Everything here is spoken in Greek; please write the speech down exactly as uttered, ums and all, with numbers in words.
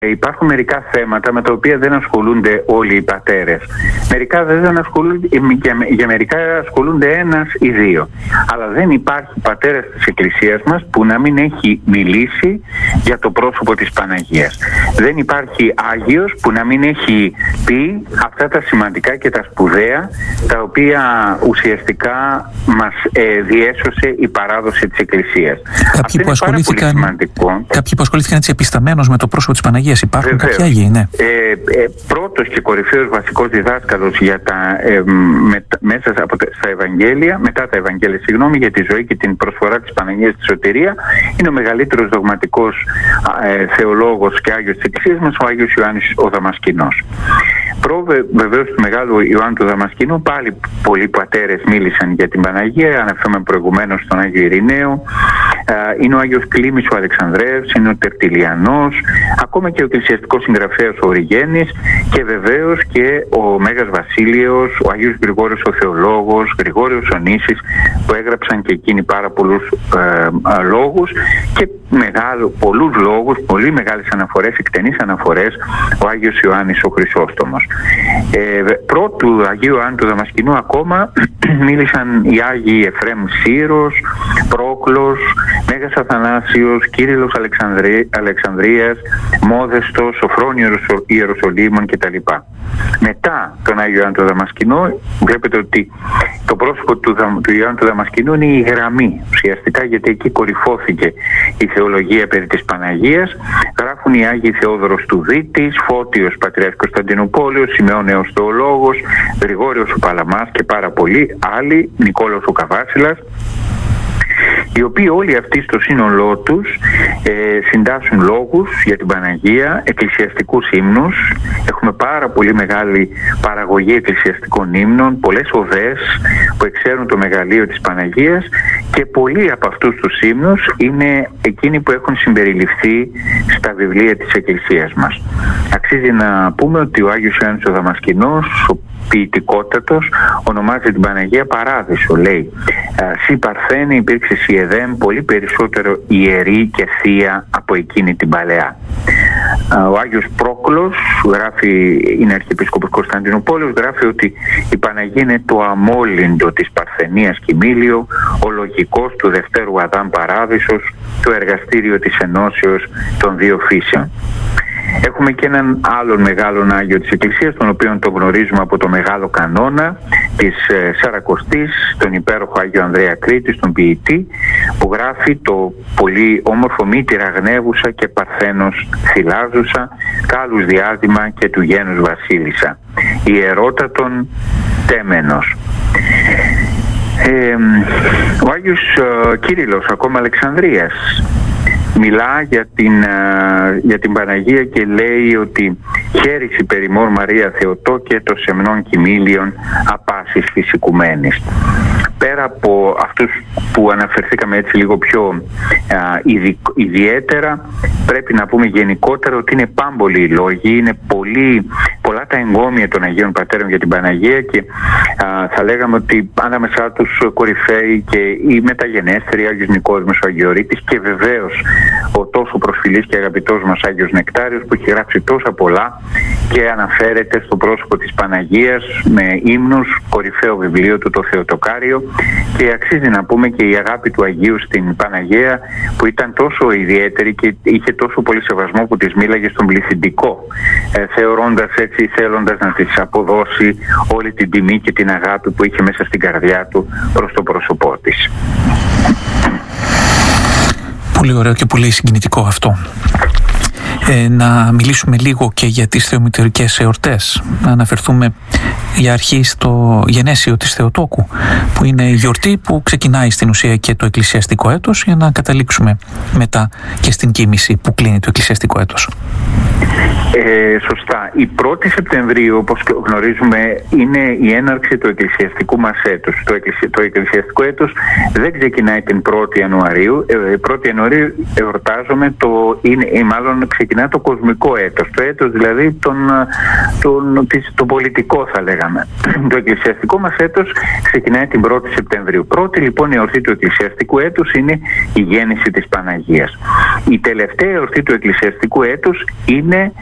Υπάρχουν μερικά θέματα με τα οποία δεν ασχολούνται όλοι οι πατέρες. Μερικά δεν ασχολούνται, για μερικά ασχολούνται ένας ή δύο. Αλλά δεν υπάρχει πατέρας της Εκκλησίας μας που να μην έχει μιλήσει για το πρόσωπο της Παναγίας. Δεν υπάρχει Άγιος που να μην έχει πει αυτά τα σημαντικά και τα σπουδαία, τα οποία ουσιαστικά μας ε, διέσωσε η παράδοση της Εκκλησίας. Κάποιοι που, ασχολήθηκαν, κάποιοι που ασχολήθηκαν έτσι επισταμένως με το πρόσωπο της Παναγίας. Υπάρχουν κάποια Άγιοι, ναι. Ε, ε, πρώτος και κορυφαίος βασικός διδάσκαλος για τα, ε, με, μέσα από τα, στα Ευαγγέλια, μετά τα Ευαγγέλια, συγγνώμη, για τη ζωή και την προσφορά της Παναγίας στη σωτηρία, είναι ο μεγαλύτερος δογματικός ε, θεολόγος και Άγιος της Εκκλησίας μας, ο Άγιος Ιωάννης ο Δαμασκηνός. Πρόβε, βεβαίως του Μεγάλου Ιωάννου του Δαμασκηνού, πάλι πολλοί πατέρες μίλησαν για την Παναγία. Αναφέρομαι προηγουμένως στον Άγιο Ειρηναίο. Είναι ο Άγιος Κλήμης ο Αλεξανδρέας, είναι ο Τερτιλιανός, ακόμα και ο εκκλησιαστικός συγγραφέας ο Οριγένης και βεβαίως και ο Μέγας Βασίλειος, ο Άγιος Γρηγόριος ο Θεολόγος, Γρηγόριος ο Νήσης, που έγραψαν και εκείνοι πάρα πολλούς ε, ε, λόγους και μεγάλο, πολλούς λόγους, πολύ μεγάλες αναφορές, εκτενείς αναφορές, ο Άγιος Ιωάννης ο Χρυσόστομος. Ε, πρώτου Αγίου Ιωάννου του Δαμασκηνού ακόμα μίλησαν οι Άγιοι Εφραίμ Σύρος, Πρόκλος, Μέγας Αθανάσιος, Κύριλλος Αλεξανδρή, Αλεξανδρίας, Μόδεστος, Σοφρόνιος Ιεροσολύμων κτλ. Μετά τον Άγιο Ιωάννη του Δαμασκηνό, βλέπετε ότι το πρόσωπο του, του Ιωάννου του Δαμασκηνού είναι η γραμμή, ουσιαστικά, γιατί εκεί κορυφώθηκε η θεολογία περί της Παναγίας. Γράφουν οι Άγιοι Θεόδωρος του Δίτης, Φώτιος Πατριάρχης Κωνσταντινούπολεως, Σιμεώνεος Θεολόγος, Γρηγόριος ο Παλαμάς και πάρα πολλοί άλλοι, Νικόλαος ο Καβάσιλας, οι οποίοι όλοι αυτοί στο σύνολό τους ε, συντάσσουν λόγους για την Παναγία, εκκλησιαστικούς ύμνους. Έχουμε πάρα πολύ μεγάλη παραγωγή εκκλησιαστικών ύμνων, πολλές οδές που εξέρουν το μεγαλείο της Παναγίας και πολλοί από αυτούς τους ύμνους είναι εκείνοι που έχουν συμπεριληφθεί στα βιβλία της Εκκλησίας μας. Αξίζει να πούμε ότι ο Άγιος Ιωάννης ο Δαμασκηνός, ο ποιητικότατος, ονομάζει την Παναγία Παράδεισο. Λέει, «Συ Παρθένη υπήρξε σι Εδέμ πολύ περισσότερο ιερή και θεία από εκείνη την παλαιά». Ο Άγιος Πρόκλος γράφει, είναι Αρχιεπίσκοπος Κωνσταντινούπολεως, γράφει ότι η Παναγία είναι το αμόλυντο της Παρθενίας Κιμήλιο, ο λογικός του Δευτέρου Αδάμ Παράδεισος, το εργαστήριο της ενώσεως των δύο φύσεων. Έχουμε και έναν άλλον μεγάλον Άγιο της Εκκλησίας, τον οποίο τον γνωρίζουμε από το Μεγάλο Κανόνα της ε, Σαρακοστής, τον υπέροχο Άγιο Ανδρέα Κρήτης, τον ποιητή, που γράφει το πολύ όμορφο «Μήτηρα γνεύουσα και παρθένος θυλάζουσα, κάλους διάδημα και του γένους βασίλισσα, ιερότατον τέμενος». Ε, ο Άγιος ε, Κύριλλος, ακόμα Αλεξανδρίας, μιλά για την, για την Παναγία και λέει ότι «Χαίρηση περιμόρ Μαρία Θεοτό και το σεμνών κοιμήλιον απάσης φυσικουμένης». Πέρα από αυτούς που αναφερθήκαμε έτσι λίγο πιο α, ειδι, ιδιαίτερα, πρέπει να πούμε γενικότερα ότι είναι πάμπολοι οι λόγοι, είναι πολύ, πολλά τα εγκόμια των Αγίων Πατέρων για την Παναγία και α, θα λέγαμε ότι ανάμεσά τους κορυφαίοι και οι μεταγενέστεροι, Άγιος Νικόδημος ο Αγιορείτης και βεβαίως ο τόσο προσφυλής και αγαπητός μας Άγιος Νεκτάριος, που έχει γράψει τόσα πολλά και αναφέρεται στο πρόσωπο της Παναγίας με ύμνους, κορυφαίο βιβλίο του, το Θεοτοκάριο, και αξίζει να πούμε και η αγάπη του Αγίου στην Παναγία, που ήταν τόσο ιδιαίτερη και είχε τόσο πολύ σεβασμό που της μίλαγε στον πληθυντικό, ε, θεωρώντας έτσι, θέλοντας να της αποδώσει όλη την τιμή και την αγάπη που είχε μέσα στην καρδιά του προς το πρόσωπό της. Πολύ ωραίο και πολύ συγκινητικό αυτό. Ε, να μιλήσουμε λίγο και για τις θεομητορικές εορτές. Να αναφερθούμε για αρχή στο γενέσιο της Θεοτόκου, που είναι η γιορτή που ξεκινάει στην ουσία και το εκκλησιαστικό έτος, για να καταλήξουμε μετά και στην κοίμηση που κλείνει το εκκλησιαστικό έτος. Ε, σωστά. Η πρώτη Σεπτεμβρίου, όπως γνωρίζουμε, είναι η έναρξη του εκκλησιαστικού μας έτους. Το, εκκλησι... το εκκλησιαστικό έτος δεν ξεκινάει την πρώτη Ιανουαρίου. Ε, πρώτη Ιανουαρίου εορτάζουμε το, είναι, ή μάλλον ξεκινά το κοσμικό έτος. Το έτος δηλαδή τον, τον, το πολιτικό θα λέγαμε. Το εκκλησιαστικό μας έτος ξεκινάει την πρώτη Σεπτεμβρίου. Πρώτη λοιπόν η εορτή του εκκλησιαστικού έτους είναι η γέννηση της Παναγίας. Η τελευταία εορτή του εκκλησιαστικού έτους είναι